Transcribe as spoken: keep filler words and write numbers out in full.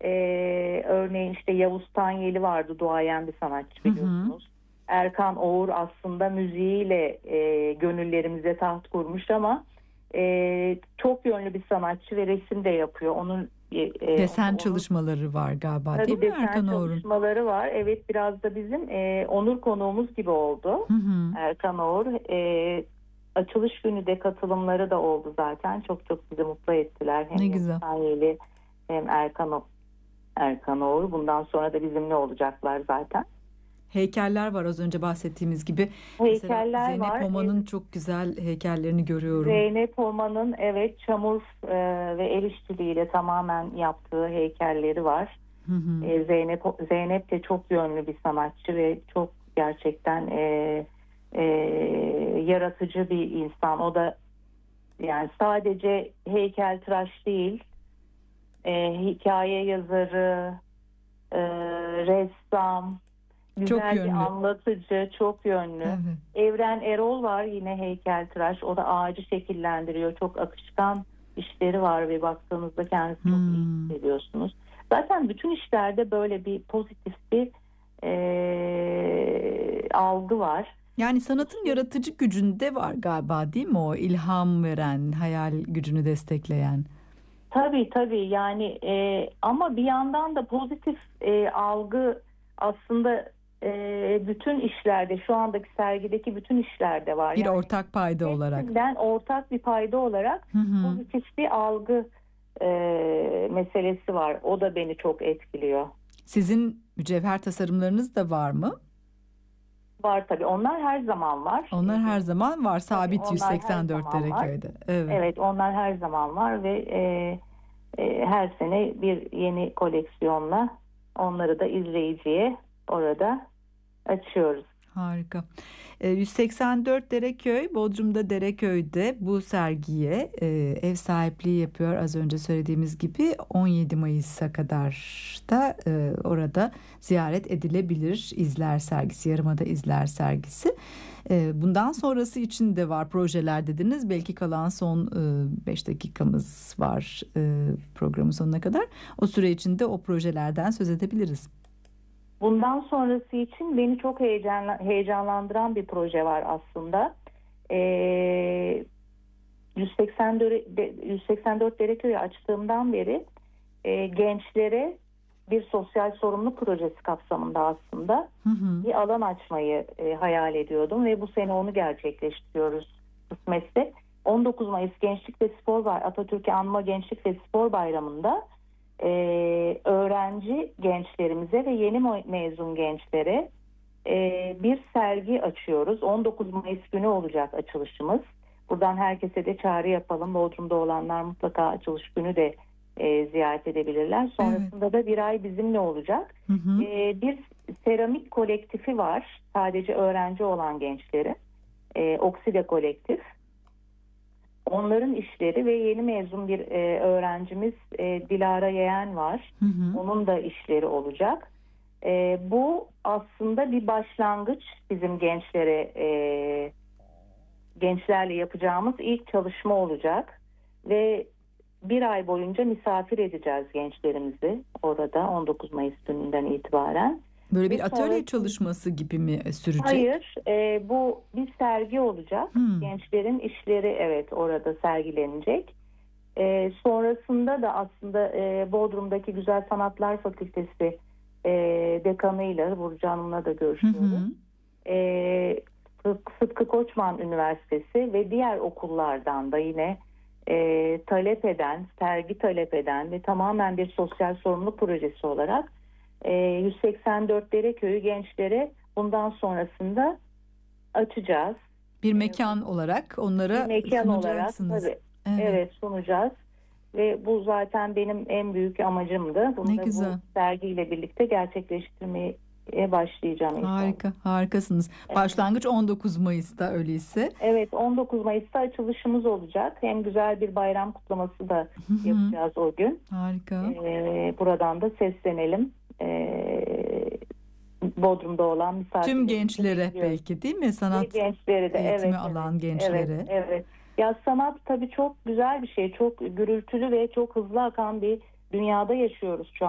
Ee, örneğin işte Yavuz Tanyeli vardı, duayen bir sanatçı biliyorsunuz. Hı hı. Erkan Oğur aslında müziğiyle e, gönüllerimize taht kurmuş ama e, çok yönlü bir sanatçı ve resim de yapıyor. Onun e, desen onun, çalışmaları var galiba, değil tabii mi desen Erkan Oğur'un? çalışmaları var. Evet, biraz da bizim e, onur konuğumuz gibi oldu. Hı hı. Erkan Oğur. E, açılış günü de katılımları da oldu zaten. Çok çok bizi mutlu ettiler. Hem Ne Yavuz güzel. Tanyeli hem Erkan Oğur. Erkan Oğur. Bundan sonra da bizimle olacaklar zaten. Heykeller var az önce bahsettiğimiz gibi. Mesela Heykeller Zeynep var. Homa'nın çok güzel heykellerini görüyorum. Zeynep Homa'nın evet çamur e, ve el işçiliğiyle tamamen yaptığı heykelleri var. Hı hı. E, Zeynep Zeynep de çok yönlü bir sanatçı ve çok gerçekten e, e, yaratıcı bir insan. O da yani sadece heykeltıraş değil, e, hikaye yazarı, e, ressam, Çok güzel bir yönlü. anlatıcı, çok yönlü. Evet. Evren Erol var, yine heykeltıraş. O da ağacı şekillendiriyor. Çok akışkan işleri var ve baktığınızda kendinizi çok iyi Hmm. hissediyorsunuz. Zaten bütün işlerde böyle bir pozitif bir e, algı var. Yani sanatın yaratıcı gücünde var galiba, değil mi o? İlham veren, hayal gücünü destekleyen. Tabii tabii yani e, ama bir yandan da pozitif e, algı aslında e, bütün işlerde, şu andaki sergideki bütün işlerde var. Bir Yani ortak payda olarak. hepsinden ortak bir payda olarak Hı hı. pozitif bir algı e, meselesi var. O da beni çok etkiliyor. Sizin mücevher tasarımlarınız da var mı? Var tabii. Onlar her zaman var. Onlar her zaman var. Tabii Sabit onlar her yüz seksen dört zaman var. Dereköy'de. Evet. Evet, onlar her zaman var ve e, e, her sene bir yeni koleksiyonla onları da izleyiciye orada açıyoruz. Harika. E, yüz seksen dört Dereköy, Bodrum'da Dereköy'de bu sergiye e, ev sahipliği yapıyor. Az önce söylediğimiz gibi on yedi Mayıs'a kadar da e, orada ziyaret edilebilir. İzler sergisi, Yarımada İzler sergisi. E, bundan sonrası için de var projeler dediniz. Belki kalan son beş dakikamız var e, programın sonuna kadar. O süre içinde o projelerden söz edebiliriz. Bundan sonrası için beni çok heyecanla, heyecanlandıran bir proje var aslında. Ee, yüz seksen dört Dereköy'ü açtığımdan beri e, gençlere bir sosyal sorumluluk projesi kapsamında aslında Hı hı. bir alan açmayı e, hayal ediyordum ve bu sene onu gerçekleştiriyoruz kısmetse. on dokuz Mayıs Gençlik ve Spor Bay Atatürk'ü Anma Gençlik ve Spor Bayramı'nda Ee, öğrenci gençlerimize ve yeni mezun gençlere e, bir sergi açıyoruz. on dokuz Mayıs günü olacak açılışımız. Buradan herkese de çağrı yapalım. Bodrum'da olanlar mutlaka açılış günü de e, ziyaret edebilirler. Sonrasında evet. da bir ay bizimle olacak. Hı hı. E, bir seramik kolektifi var. Sadece öğrenci olan gençlerin. E, Okside Kolektif. Onların işleri ve yeni mezun bir e, öğrencimiz e, Dilara Yeğen var. Hı hı. Onun da işleri olacak. E, bu aslında bir başlangıç bizim gençlere, e, gençlerle yapacağımız ilk çalışma olacak. Ve bir ay boyunca misafir edeceğiz gençlerimizi orada on dokuz Mayıs gününden itibaren. Böyle bir Ve atölye sonra... çalışması gibi mi sürecek? Hayır, e, bu bir sergi olacak. Hmm. Gençlerin işleri evet orada sergilenecek. E, sonrasında da aslında e, Bodrum'daki Güzel Sanatlar Fakültesi e, dekanıyla, Burcu Hanım'la da görüşüyoruz. Hı hı. E, Sıtkı Koçman Üniversitesi ve diğer okullardan da yine e, talep eden, sergi talep eden ve tamamen bir sosyal sorumluluk projesi olarak e, yüz seksen dört Dereköy'ü gençlere bundan sonrasında açacağız. Bir mekan ee, olarak onlara bir mekan sunacaksınız. Olarak, tabii, evet. evet sunacağız. Ve bu zaten benim en büyük amacımdı. Bunu ne da güzel. Bu sergiyle birlikte gerçekleştirmeye başlayacağım inşallah. Harika, harikasınız. Evet. Başlangıç on dokuz Mayıs'ta öyleyse. Evet, on dokuz Mayıs'ta açılışımız olacak. Hem güzel bir bayram kutlaması da Hı-hı. yapacağız o gün. Harika. Ee, buradan da seslenelim. Ee, Bodrum'da olan misafirlerimizi tüm gençlere bekliyoruz. Belki değil mi? Sanat gençleri de, eğitimi evet, alan evet, gençlere. Evet, evet. Ya sanat tabii çok güzel bir şey. Çok gürültülü ve çok hızlı akan bir dünyada yaşıyoruz şu an.